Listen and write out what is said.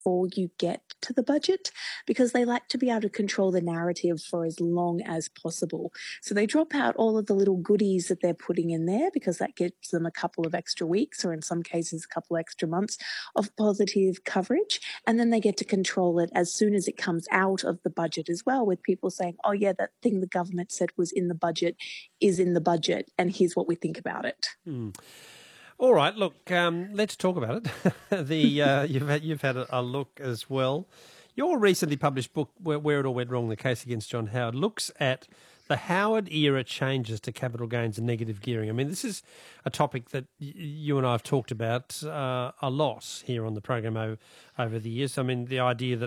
before you get to the budget, because they like to be able to control the narrative for as long as possible. So they drop out all of the little goodies that they're putting in there because that gives them a couple of extra weeks, or in some cases, a couple of extra months of positive coverage. And then they get to control it as soon as it comes out of the budget as well, with people saying, oh, yeah, that thing the government said was in the budget is in the budget, and here's what we think about it. All right, look, let's talk about it. You've had a look as well. Your recently published book, Where It All Went Wrong, The Case Against John Howard, looks at the Howard-era changes to capital gains and negative gearing. I mean, this is a topic that you and I have talked about a lot here on the program over the years. I mean, the idea that